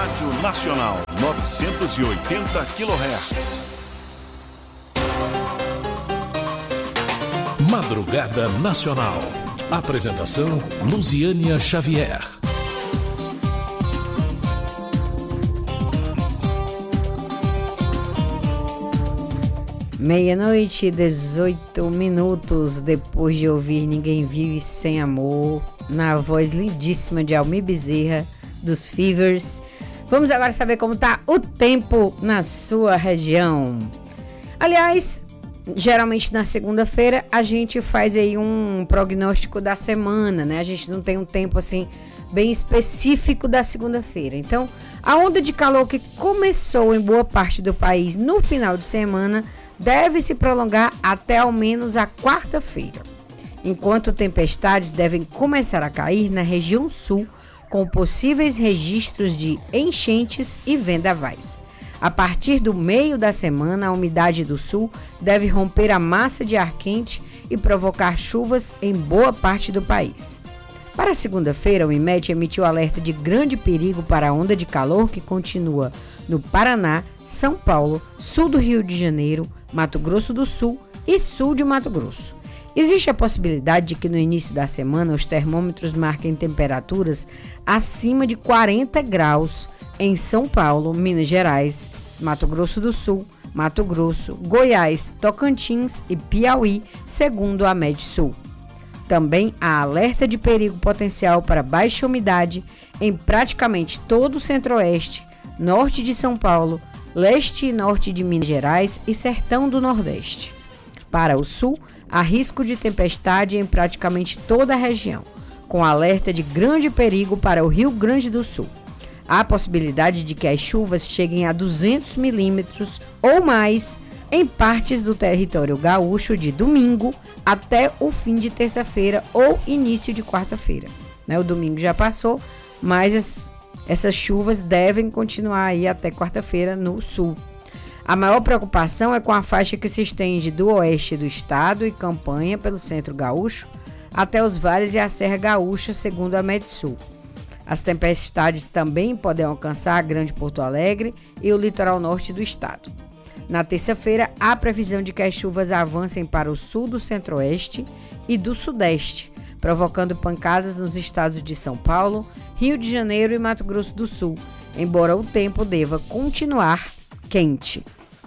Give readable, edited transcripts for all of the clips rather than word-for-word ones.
Rádio Nacional, 980 kHz. Madrugada Nacional. Apresentação, Luziânia Xavier. Meia-noite, 18 minutos, depois de ouvir Ninguém Vive Sem Amor, na voz lindíssima de Almir Bezerra, dos Fevers. Vamos agora saber como está o tempo na sua região. Aliás, geralmente na segunda-feira a gente faz aí um prognóstico da semana, né? A gente não tem um tempo assim bem específico da segunda-feira. Então, a onda de calor que começou em boa parte do país no final de semana deve se prolongar até ao menos a quarta-feira, enquanto tempestades devem começar a cair na região sul, com possíveis registros de enchentes e vendavais. A partir do meio da semana, a umidade do sul deve romper a massa de ar quente e provocar chuvas em boa parte do país. Para segunda-feira, o IMET emitiu alerta de grande perigo para a onda de calor que continua no Paraná, São Paulo, sul do Rio de Janeiro, Mato Grosso do Sul e sul de Mato Grosso. Existe a possibilidade de que no início da semana os termômetros marquem temperaturas acima de 40 graus em São Paulo, Minas Gerais, Mato Grosso do Sul, Mato Grosso, Goiás, Tocantins e Piauí, segundo a Metsul. Também há alerta de perigo potencial para baixa umidade em praticamente todo o centro-oeste, norte de São Paulo, leste e norte de Minas Gerais e sertão do Nordeste. Para o sul, há risco de tempestade em praticamente toda a região, com alerta de grande perigo para o Rio Grande do Sul. Há possibilidade de que as chuvas cheguem a 200 milímetros ou mais em partes do território gaúcho de domingo até o fim de terça-feira ou início de quarta-feira. O domingo já passou, mas essas chuvas devem continuar aí até quarta-feira no sul. A maior preocupação é com a faixa que se estende do oeste do estado e campanha pelo centro gaúcho até os vales e a Serra Gaúcha, segundo a Metsul. As tempestades também podem alcançar a Grande Porto Alegre e o litoral norte do estado. Na terça-feira, há previsão de que as chuvas avancem para o sul do centro-oeste e do sudeste, provocando pancadas nos estados de São Paulo, Rio de Janeiro e Mato Grosso do Sul, embora o tempo deva continuar quente.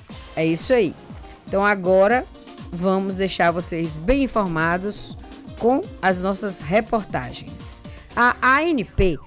É isso aí. Então agora vamos deixar vocês bem informados com as nossas reportagens. A ANP,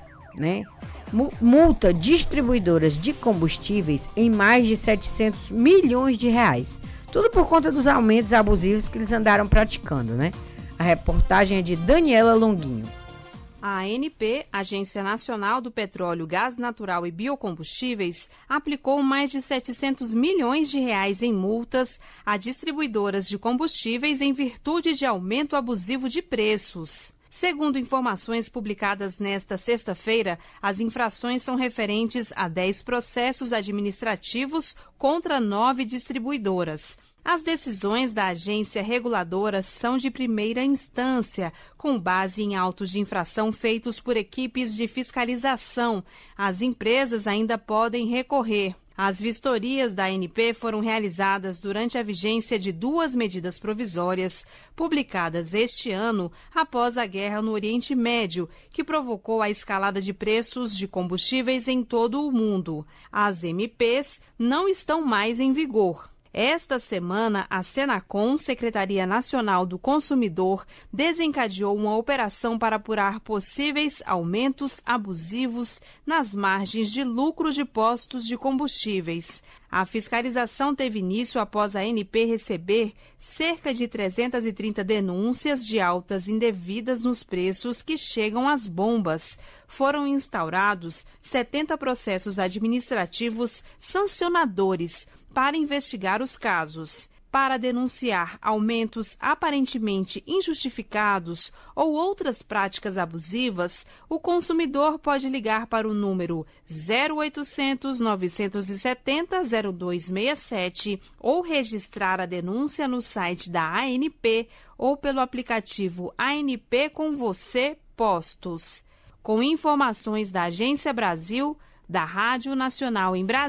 multa distribuidoras de combustíveis em mais de 700 milhões de reais. Tudo por conta dos aumentos abusivos que eles andaram praticando, A reportagem é de Daniela Longuinho. A ANP, Agência Nacional do Petróleo, Gás Natural e Biocombustíveis, aplicou mais de 700 milhões de reais em multas a distribuidoras de combustíveis em virtude de aumento abusivo de preços. Segundo informações publicadas nesta sexta-feira, as infrações são referentes a 10 processos administrativos contra 9 distribuidoras. As decisões da agência reguladora são de primeira instância, com base em autos de infração feitos por equipes de fiscalização. As empresas ainda podem recorrer. As vistorias da ANP foram realizadas durante a vigência de 2 medidas provisórias, publicadas este ano após a guerra no Oriente Médio, que provocou a escalada de preços de combustíveis em todo o mundo. As MPs não estão mais em vigor. Esta semana, a Senacom, Secretaria Nacional do Consumidor, desencadeou uma operação para apurar possíveis aumentos abusivos nas margens de lucro de postos de combustíveis. A fiscalização teve início após a ANP receber cerca de 330 denúncias de altas indevidas nos preços que chegam às bombas. Foram instaurados 70 processos administrativos sancionadores para investigar os casos. Para denunciar aumentos aparentemente injustificados ou outras práticas abusivas, o consumidor pode ligar para o número 0800 970 0267 ou registrar a denúncia no site da ANP ou pelo aplicativo ANP com Você Postos. Com informações da Agência Brasil, da Rádio Nacional em Brasília.